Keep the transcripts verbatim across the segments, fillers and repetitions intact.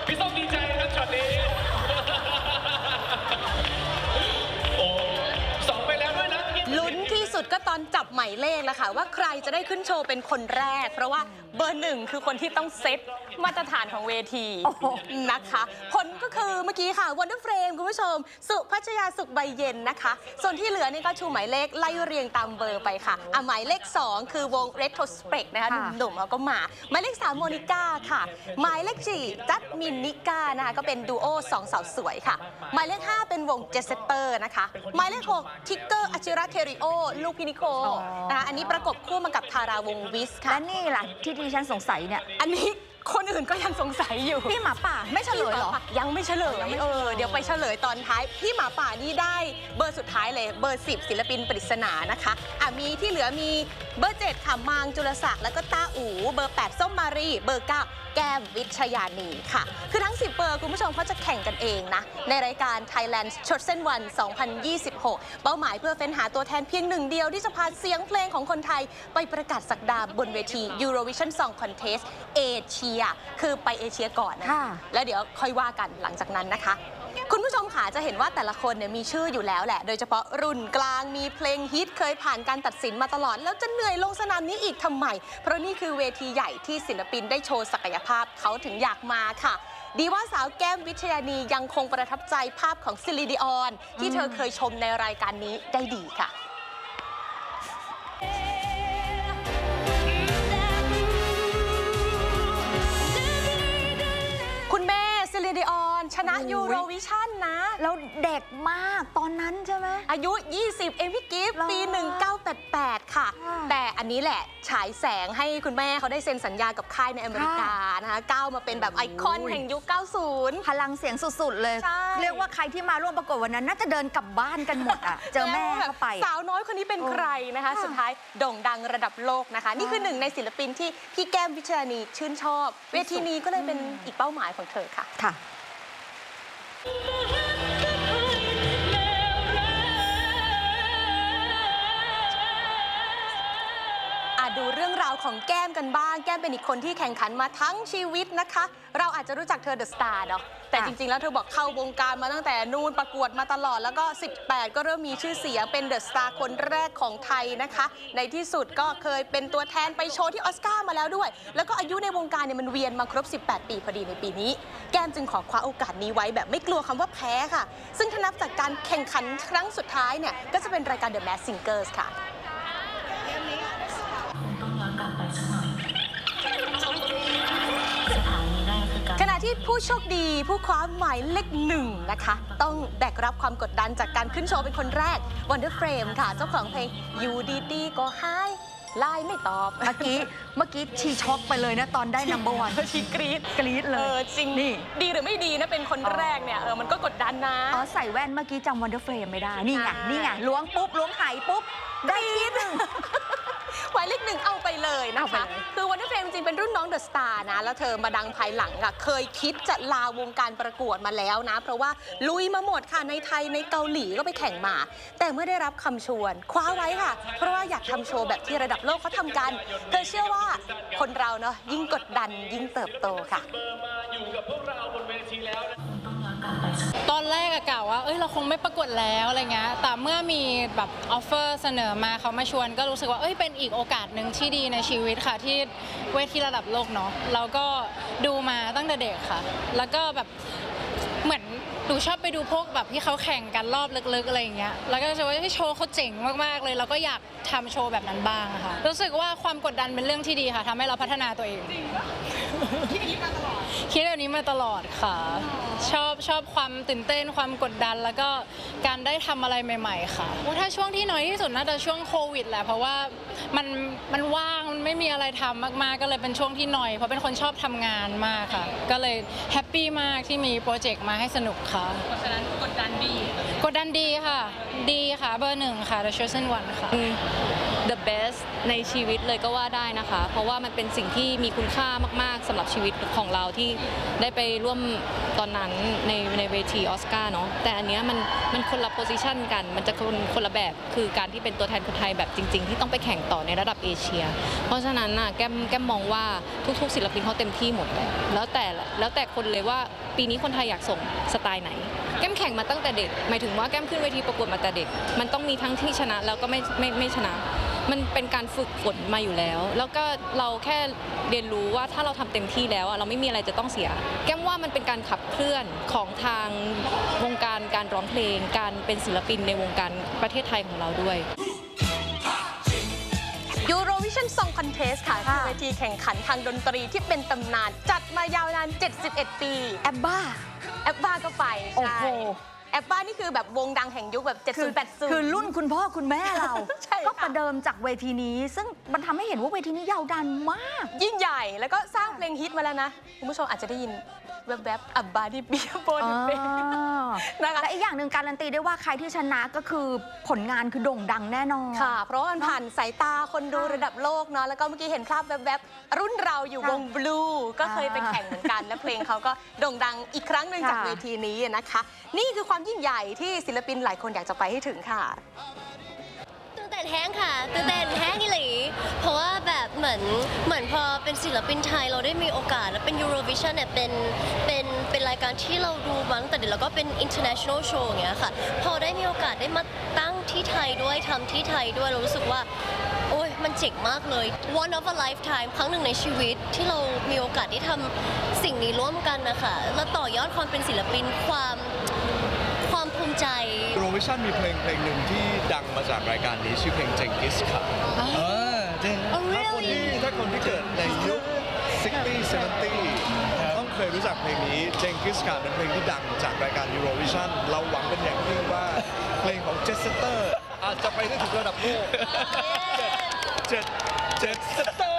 พี่ส้มดีใจนะช็อตนี้โอ้สองไปแล้วด้วยนะลุ้นที่สุดก็ตอนจับหมายเลขแล้วค่ะว่าใครจะได้ขึ้นโชว์เป็นคนแรกเพราะว่าเบอร์หนึ่งคือคนที่ต้องเซตมาตรฐานของเวทีนะคะผลก็คือเมื่อกี้ค่ะ Wonder Frame คุณผู้ชมสุพัชยาสุขใบเย็นนะคะส่วนที่เหลือนี่ก็ชูหมายเลขไล่เรียงตามเบอร์ไปค่ะอ่ะหมายเลขสองคือวง Retrospect นะคะหนุ่มๆเขาก็มาหมายเลขสามโมนิก้าค่ะหมายเลขสี่จัดมินนิก้านะคะก็เป็นดูโอสองสาวสวยค่ะหมายเลขห้าเป็นวงเจสเตอร์นะคะหมายเลขหกทิกเกอร์อาชิระเทริโอลูกพินิโคนะคะอันนี้ประกบคู่มากับทาราวงวิสค่ะและนี่ล่ะที่ดิฉันสงสัยเนี่ยอันนี้คนอื่นก็ยังสงสัยอยู่พี่หมาป่าไม่เฉลยเหรอยังไม่เฉลยเออเดี๋ยวไปเฉลยตอนท้ายพี่หมาป่านี่ได้เบอร์สุดท้ายเลยเบอร์สิบศิลปินปริศนานะคะอ่ะมีที่เหลือมีเบอร์เจ็ดค่ะมางจุลศักดิ์แล้วก็ต้าอู๋เบอร์แปดส้มมารีเบอร์เก้าแก้มวิชยานีค่ะคือทั้งสิบเบอร์คุณผู้ชมเขาจะแข่งกันเองนะในรายการ Thailand Chosen One สองพันยี่สิบหกเป้าหมายเพื่อเฟ้นหาตัวแทนเพียงหนึ่งเดียวที่จะพาเสียงเพลงของคนไทยไปประกาศศักดาบนเวที Eurovision Song Contest เอเชียคือไปเอเชียก่อนนะแล้วเดี๋ยวค่อยว่ากันหลังจากนั้นนะคะคุณผู้ชมค่ะจะเห็นว่าแต่ละคนเนี่ยมีชื่ออยู่แล้วแหละโดยเฉพาะรุ่นกลางมีเพลงฮิตเคยผ่านการตัดสินมาตลอดแล้วจะเหนื่อยลงสนามนี้อีกทำไมเพราะนี่คือเวทีใหญ่ที่ศิลปินได้โชว์ศักยภาพเขาถึงอยากมาค่ะดีว่าสาวแก้มวิชยานียังคงประทับใจภาพของซิลิดิออนที่เธอเคยชมในรายการนี้ได้ดีค่ะคุณแม่ซิลิดิออนชนะยูโรวิชั่นนะแล้วเด็กมากตอนนั้นใช่ไหมอายุยี่สิบเองพี่กิฟต์ปีหนึ่งเก้าแปดแปดค่ะแต่อันนี้แหละฉายแสงให้คุณแม่เขาได้เซ็นสัญญากับค่ายในอเมริกานะคะก้าวมาเป็นแบบไอคอนแห่งยุคเก้าสิบพลังเสียงสุดๆเลยเรียกว่าใครที่มาร่วมประกวดวันนั้นน่าจะเดินกลับบ้านกันหมดอ่ะเจอแม่เข้าไปสาวน้อยคนนี้เป็นใครนะคะสุดท้ายโด่งดังระดับโลกนะคะนี่คือหนึ่งในศิลปินที่พี่แก้มวิชยานีชื่นชอบเวทีนี้ก็เลยเป็นอีกเป้าหมายของเธอค่ะค่ะดูเรื่องราวของแก้มกันบ้างแก้มเป็นอีกคนที่แข่งขันมาทั้งชีวิตนะคะเราอาจจะรู้จักเธอเดอะสตาร์เนาะแต่จริงๆแล้วเธอบอกเข้าวงการมาตั้งแต่นู่นประกวดมาตลอดแล้วก็สิบแปดก็เริ่มมีชื่อเสียงเป็นเดอะสตาร์คนแรกของไทยนะคะในที่สุดก็เคยเป็นตัวแทนไปโชว์ที่ออสการ์มาแล้วด้วยแล้วก็อายุในวงการเนี่ยมันเวียนมาครบสิบแปดปีพอดีในปีนี้แก้มจึงขอคว้าโอกาสนี้ไว้แบบไม่กลัวคำว่าแพ้ค่ะซึ่งถ้านับจากการแข่งขันครั้งสุดท้ายเนี่ยก็จะเป็นรายการ The Masked Singers ค่ะขณะที่ผู้โชคดีผู้คว้าหมายเลขหนึ่งนะคะต้องแบกรับความกดดันจากการขึ้นโชว์เป็นคนแรก Wonder Frame ค่ะเจ้าของเพลงอยู่ดีๆก็หายไลน์ไม่ตอบเมื่อกี้เมื่อกี้ชีช็อกไปเลยนะตอนได้ นัมเบอร์วันชีกรี๊ดกรี๊ดเลยเออจริงนี่ดีหรือไม่ดีนะเป็นคนแรกเนี่ยเออมันก็กดดันนะอ๋อใส่แว่นเมื่อกี้จำ Wonder Frame ไม่ได้นี่ไงนี่ไงล้วงปุ๊บล้วงไหปุ๊บได้ที่หนึ่งหมายเลขหนึ่งเอาไปเลยนะคะคือ Wonder Frame จริงเป็นรุ่นน้องเดอะสตาร์นะแล้วเธอมาดังภายหลังค่ะเคยคิดจะลาวงการประกวดมาแล้วนะเพราะว่าลุยมาหมดค่ะในไทยในเกาหลีก็ไปแข่งมาแต่เมื่อได้รับคำชวนคว้าไว้ค่ะเพราะว่าอยากทำโชว์แบบที่ระดับโลกเขาทำกันเธอเชื่อว่าคนเราเนาะยิ่งกดดันยิ่งเติบโตค่ะตอนแรกอะกล่าวว่าเอ้ยเราคงไม่ประกวดแล้วอะไรเงี้ยแต่เมื่อมีแบบออฟเฟอร์เสนอมาเขามาชวนก็รู้สึกว่าเอ้ยเป็นอีกโอกาสหนึ่งที่ดีในชีวิตค่ะที่เวทีระดับโลกเนาะเราก็ดูมาตั้งแต่เด็กค่ะแล้วก็แบบเหมือนดูชอบไปดูพวกแบบที่เขาแข่งกันรอบลึกๆอะไรอย่างเงี้ยแล้วก็รู้สึกว่าโชว์เขาเจ๋งมากๆเลยเราก็อยากทำโชว์แบบนั้นบ้างค่ะรู้สึกว่าความกดดันเป็นเรื่องที่ดีค่ะทำให้เราพัฒนาตัวเองคิดอย่างนี้มาตลอดคิดแบบนี้มาตลอดค่ะชอบชอบความตื่นเต้นความกดดันแล้วก็การได้ทำอะไรใหม่ๆค่ะถ้าช่วงที่น้อยที่สุดน่าจะช่วงโควิดแหละเพราะว่ามันมันว่างมันไม่มีอะไรทำมากๆก็เลยเป็นช่วงที่น้อยเพราะเป็นคนชอบทำงานมากค่ะก็เลยแฮปปี้มากที่มีโปรเจกต์มาให้สนุกค่ะเพราะฉะนั้นกดดันดีกดดันดีค่ะดีค่ะเบอร์หนึ่งค่ะ The Chosen One ค่ะ The best ในชีวิตเลยก็ว่าได้นะคะเพราะว่ามันเป็นสิ่งที่มีคุณค่ามากๆสำหรับชีวิตของเราที่ได้ไปร่วมตอนนั้นในในเวทีออสการ์เนาะแต่อันเนี้ยมันมันคนละโพสิชันกันมันจะคนคนละแบบคือการที่เป็นตัวแทนคนไทยแบบจริงๆที่ต้องไปแข่งต่อในระดับเอเชียเพราะฉะนั้นน่ะแก้มแก้มมองว่าทุกๆศิลปินเขาเต็มที่หมดเลยแล้วแต่แล้วแต่คนเลยว่าปีนี้คนไทยอยากส่งสไตล์ไหนแก้มแข่งมาตั้งแต่เด็กหมายถึงว่าแก้มขึ้นเวทีประกวดมาแต่เด็กมันต้องมีทั้งที่ชนะแล้วก็ไม่ไม่ไม่ชนะมันเป็นการฝึกฝนมาอยู่แล้วแล้วก็เราแค่เรียนรู้ว่าถ้าเราทำเต็มที่แล้วเราไม่มีอะไรจะต้องเสียแก้มว่ามันเป็นการขับเคลื่อนของทางวงการการร้องเพลงการเป็นศิลปินในวงการประเทศไทยของเราด้วย Eurovision Song Contest ค่ะคือเวทีแข่งขันทางดนตรีที่เป็นตำนานจัดมายาวนานเจ็ดสิบเอ็ดปีแอบบ้าแอบบ้าก็ไปโอ้โหแอบบ้านี่คือแบบวงดังแห่งยุคแบบเจ็ดสิบ แปดสิบคือรุ่นคุณพ่อคุณแม่เรา ก็ประเดิมจากเวทีนี้ซึ่งมันทำให้เห็นว่าเวทีนี้ยาวนานมากยิ่งใหญ่แล้วก็สร้างเพลงฮิตมาแล้วนะคุณผู้ชมอาจจะได้ยินแวบๆอับบาดิเบียโบนเบนะคะและอีกอย่างหนึ่งการันตีได้ว่าใครที่ชนะก็คือผลงานคือโด่งดังแน่นอนค่ะเพราะว่ามันผ่านสายตาคนดูระดับโลกเนาะแล้วก็เมื่อกี้เห็นภาพแวบๆรุ่นเราอยู่วงบลูก็เคยไปแข่งเหมือนกันและเพลงเขาก็โด่งดังอีกครั้งหนึ่งจากเวทีนี้นะคะนี่คือความยิ่งใหญ่ที่ศิลปินหลายคนอยากจะไปให้ถึงค่ะตื่นเต้นแห้งค่ะตื่นเต้นแห้งอีหลีเพราะว่าแบบเหมือนเหมือนพอเป็นศิลปินไทยเราได้มีโอกาสและเป็น Eurovision เนี่ยเป็นเป็นเป็นรายการที่เราดูมาตั้งแต่เด็กแล้วก็เป็น international show อย่างเงี้ยค่ะพอได้มีโอกาสได้มาตั้งที่ไทยด้วยทำที่ไทยด้วยเรารู้สึกว่าโอ้ยมันเจ๋งมากเลย one of a lifetime ครั้งหนึ่งในชีวิตที่เรามีโอกาสได้ทำสิ่งนี้ร่วมกันนะคะและต่อยอดความเป็นศิลปินความความภูมิใจ Eurovision มีเพลงเพลงหนึ่งที่ดังมาจากรายการนี้ชื่อเพลงเจงกิสค่ะเออจริงถ้าคนที่ถ้าคนที่เกิดในยุค หกสิบ เจ็ดสิบ ต้องเคยรู้จักเพลงนี้เจงกิสค่ะเป็นเพลงที่ดังจากรายการ Eurovision เราหวังเป็นอย่างยิ่งว่าเพลงของเจสเตอร์อาจจะไปได้ถึงระดับโลกเจ็ดเจ็ดเจ็ดเตอร์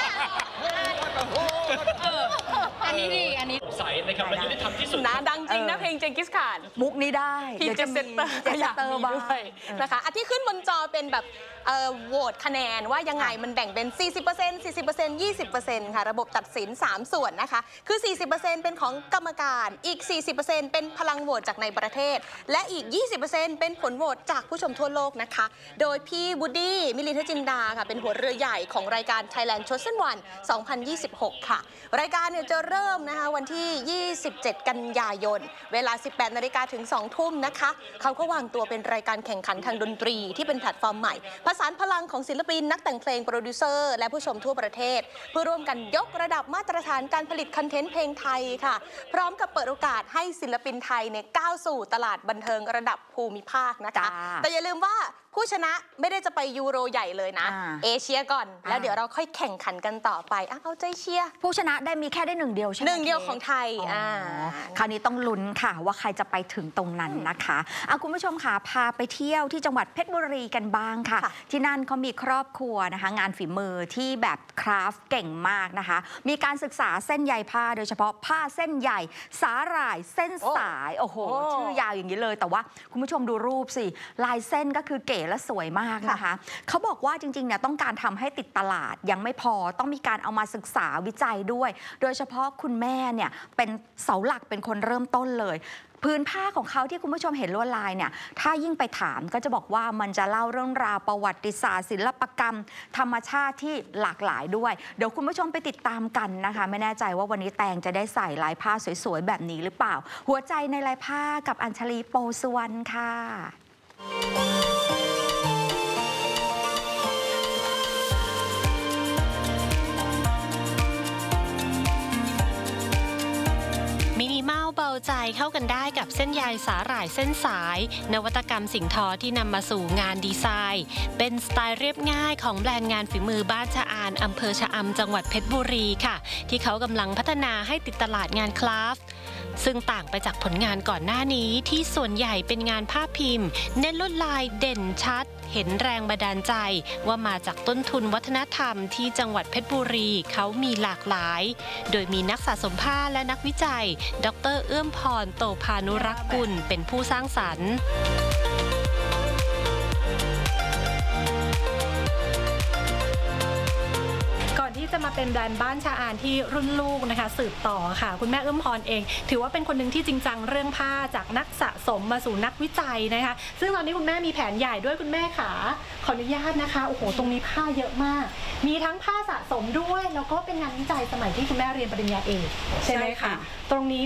อันนี้ดีอันนี้ใสนะครับและยุติธรรมที่สุดนะดังจริงนะเพลงเจงกิสข่านมุกนี้ได้พี่เจสเตอร์เจสเตอร์ด้วยนะคะอันที่ขึ้นบนจอเป็นแบบโหวตคะแนนว่ายังไงมันแบ่งเป็น สี่สิบเปอร์เซ็นต์ สี่สิบเปอร์เซ็นต์ ยี่สิบเปอร์เซ็นต์ ค่ะระบบตัดสินสามส่วนนะคะคือ สี่สิบเปอร์เซ็นต์ เป็นของกรรมการอีก สี่สิบเปอร์เซ็นต์ เป็นพลังโหวตจากในประเทศและอีก ยี่สิบเปอร์เซ็นต์ เป็นผลโหวตจากผู้ชมทั่วโลกนะคะโดยพี่บูดดี้มิลินทจินดาค่ะเป็นหัวเรือใหญ่ของรายการ Thailand Chosen One สองพันยี่สิบหก ค่ะรายการเนี่ยจะเริ่มนะคะวันที่ ยี่สิบเจ็ด กันยายนเวลา สิบแปด นาฬิกาถึง สอง ทุ่มนะคะเขาก็วางตัวเป็นรายการแข่งขันทางดนตรีที่เป็นแพลตฟอร์มใหม่ผสานพลังของศิลปินนักแต่งเพลงโปรดิวเซอร์และผู้ชมทั่วประเทศเพื่อร่วมกันยกระดับมาตรฐานการผลิตคอนเทนต์เพลงไทยค่ะพร้อมกับเปิดโอกาสให้ศิลปินไทยเนี่ยก้าวสู่ตลาดบันเทิงระดับภูมิภาคนะคะแต่อย่าลืมว่าผู้ชนะไม่ได้จะไปยูโรใหญ่เลยนะเอเชียก่อนแล้วเดี๋ยวเราค่อยแข่งขันกันต่อไปเอาใจเชียร์ผู้ชนะได้มีแค่ได้หนึ่งเดียวใช่ไหมหนึ่งเดียวของไทยคราวนี้ต้องลุ้นค่ะว่าใครจะไปถึงตรงนั้นนะคะเอาคุณผู้ชมค่ะพาไปเที่ยวที่จังหวัดเพชรบุรีกันบ้างค่ะที่นั่นเขามีครอบครัวนะคะงานฝีมือที่แบบคราฟเก่งมากนะคะมีการศึกษาเส้นใยผ้าโดยเฉพาะผ้าเส้นใหญ่สาหร่ายเส้นสายโอ้โหชื่อยาวอย่างนี้เลยแต่ว่าคุณผู้ชมดูรูปสิลายเส้นก็คือเก๋และสวยมากนะคะเขาบอกว่าจริงๆเนี่ยต้องการทำให้ติดตลาดยังไม่พอต้องมีการเอามาศึกษาวิจัยด้วยโดยเฉพาะคุณแม่เนี่ยเป็นเสาหลักเป็นคนเริ่มต้นเลยพื้นผ้าของเขาที่คุณผู้ชมเห็นลวดลายเนี่ยถ้ายิ่งไปถามก็จะบอกว่ามันจะเล่าเรื่องราวประวัติศาสตร์ศิลปกรรมธรรมชาติที่หลากหลายด้วยเดี๋ยวคุณผู้ชมไปติดตามกันนะคะไม่แน่ใจว่าวันนี้แตงจะได้ใส่ลายผ้าสวยๆแบบนี้หรือเปล่าหัวใจในลายผ้ากับอัญชลีโปสุวรรณค่ะมินิมัลเบาใจเข้ากันได้กับเส้นใยสาหร่ายเส้นสายนวัตกรรมสิ่งทอที่นำมาสู่งานดีไซน์เป็นสไตล์เรียบง่ายของแบรนด์งานฝีมือบ้านชะอานอำเภอชะอำจังหวัดเพชรบุรีค่ะที่เขากำลังพัฒนาให้ติดตลาดงานคราฟต์ซึ่งต่างไปจากผลงานก่อนหน้านี้ที่ส่วนใหญ่เป็นงานภาพพิมพ์เน้นลวดลายเด่นชัดเห็นแรงบันดาลใจว่ามาจากต้นทุนวัฒนธรรมที่จังหวัดเพชรบุรีเขามีหลากหลายโดยมีนักสะสมผ้าและนักวิจัยดร.เอื้อมพรโตพานุรักษ์กุลเป็นผู้สร้างสรรค์ก่อนที่ที่จะมาเป็นแบรนด์บ้านชาอานที่รุ่นลูกนะคะสืบต่อค่ะคุณแม่เอื้อมพรเองถือว่าเป็นคนหนึ่งที่จริงจังเรื่องผ้าจากนักสะสมมาสู่นักวิจัยนะคะซึ่งตอนนี้คุณแม่มีแผนใหญ่ด้วยคุณแม่ขาขออนุญาตนะคะโอ้โหตรงนี้ผ้าเยอะมากมีทั้งผ้าสะสมด้วยแล้วก็เป็นงานวิจัยสมัยที่คุณแม่เรียนปริญญาเอกใช่ไหมคะตรงนี้